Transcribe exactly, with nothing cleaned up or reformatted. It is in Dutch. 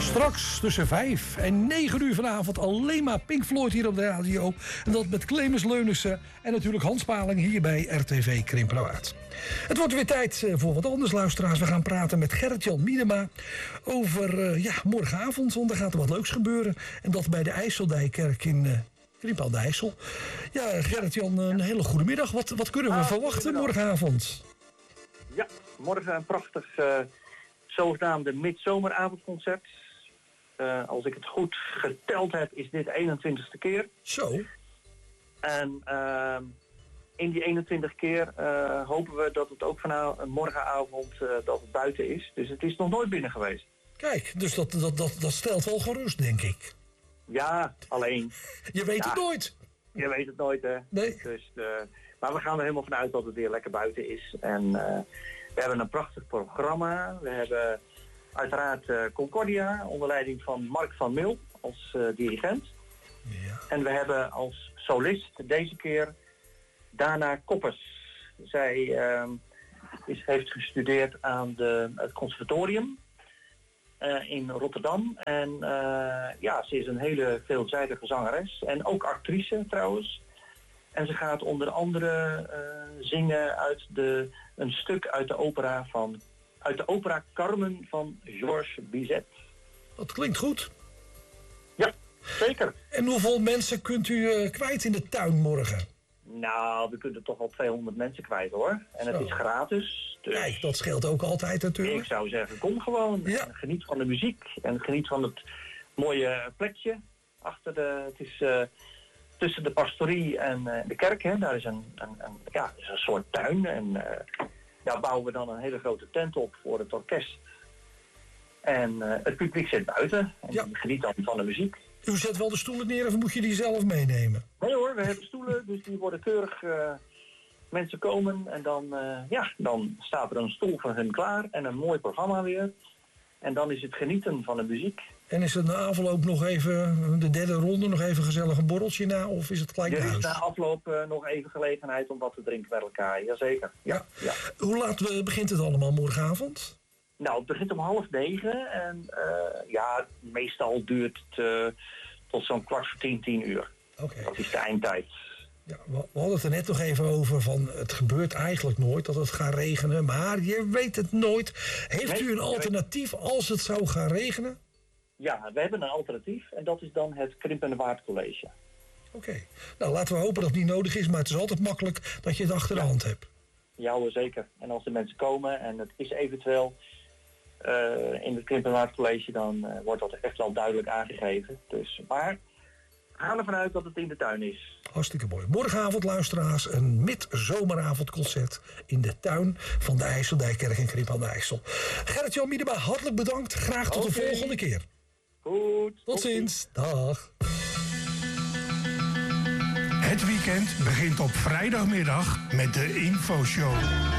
Straks tussen vijf en negen uur vanavond alleen maar Pink Floyd hier op de radio. En dat met Clemens Leunissen en natuurlijk Hans Paling hier bij R T V Krimpenerwaard. Het wordt weer tijd voor wat anders, luisteraars. We gaan praten met Gerrit-Jan Miedema over uh, ja, morgenavond. Want er gaat er wat leuks gebeuren. En dat bij de IJsseldijkerk in uh, Krimpen aan de IJssel. Ja, Gerrit-Jan, een hele goede middag. Wat, wat kunnen we ah, verwachten morgenavond? Ja, morgen een prachtig uh, zogenaamde midzomeravondconcert. Uh, als ik het goed geteld heb, is dit de eenentwintigste keer. Zo. En uh, in die eenentwintig keer uh, hopen we dat het ook vanavond, morgenavond, uh, dat het buiten is. Dus het is nog nooit binnen geweest. Kijk, dus dat, dat, dat, dat stelt wel gerust, denk ik. Ja, alleen... Je weet ja, het nooit. Je weet het nooit, hè. Nee. Dus, uh, maar we gaan er helemaal vanuit dat het weer lekker buiten is. En uh, we hebben een prachtig programma. We hebben uiteraard uh, Concordia onder leiding van Mark van Mil als uh, dirigent. Ja. En we hebben als solist deze keer Dana Koppers. Zij uh, is, heeft gestudeerd aan de, het conservatorium uh, in Rotterdam. En uh, ja, ze is een hele veelzijdige zangeres. En ook actrice trouwens. En ze gaat onder andere uh, zingen uit de, een stuk uit de opera van uit de opera Carmen van Georges Bizet. Dat klinkt goed. Ja, zeker. En hoeveel mensen kunt u uh, kwijt in de tuin morgen? Nou, we kunnen toch wel tweehonderd mensen kwijt, hoor. En het Zo. is gratis. Dus Kijk, dat scheelt ook altijd natuurlijk. ik zou zeggen, kom gewoon. Ja. En geniet van de muziek. En geniet van het mooie plekje. Achter de, het is uh, tussen de pastorie en uh, de kerk. Hè. Daar is een, een, een, ja, is een soort tuin. En uh, daar bouwen we dan een hele grote tent op voor het orkest. En uh, het publiek zit buiten. En Ja. geniet dan van de muziek. U zet wel de stoelen neer of moet je die zelf meenemen? Nee hoor, we hebben stoelen, dus die worden keurig, uh, mensen komen en dan, uh, ja, dan staat er een stoel voor hen klaar en een mooi programma weer. En dan is het genieten van de muziek. En is het na afloop nog even, de derde ronde, nog even gezellig een borreltje na of is het gelijk naar Er is huis? na afloop uh, nog even gelegenheid om wat te drinken bij elkaar, jazeker. Ja, Ja. ja. Hoe laat uh, begint het allemaal morgenavond? Nou, het begint om half negen en uh, ja, meestal duurt het uh, tot zo'n kwart voor tien, tien uur. Oké. Okay. Dat is de eindtijd. Ja, we, we hadden het er net nog even over van het gebeurt eigenlijk nooit dat het gaat regenen, maar je weet het nooit. Heeft Nee, u een alternatief als het zou gaan regenen? Ja, we hebben een alternatief en dat is dan het Krimpenerwaard College. Oké, okay. Nou laten we hopen dat het niet nodig is, maar het is altijd makkelijk dat je het achter de Ja. hand hebt. Ja hoor, zeker. En als de mensen komen en het is eventueel uh, in het Krimpenerwaard College, dan uh, wordt dat echt wel duidelijk aangegeven. Dus, maar we gaan ervan uit dat het in de tuin is. Hartstikke mooi. Morgenavond, luisteraars, een midzomeravondconcert in de tuin van de IJsseldijkerk in Krimpen aan de IJssel. Gerrit-Jan Miedema, hartelijk bedankt. Graag tot Okay. de volgende keer. Goed. Tot, tot ziens. Dag. Het weekend begint op vrijdagmiddag met de Infoshow.